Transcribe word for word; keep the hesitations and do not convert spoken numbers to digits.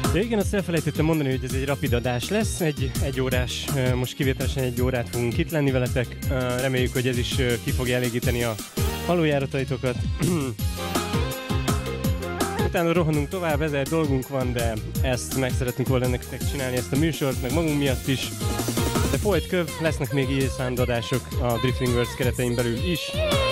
Ja igen, azt elfelejtettem mondani, hogy ez egy rapid adás lesz, egy egy órás, most kivételesen egy órát fogunk itt lenni veletek. Reméljük, hogy ez is ki fogja elégíteni a aluljárataitokat. Utána rohanunk tovább, ezer dolgunk van, de ezt meg szeretnénk volna nektek csinálni, ezt a műsort, meg magunk miatt is. De folyt köv, lesznek még ilyen számdadások a Drifting Worlds keretein belül is.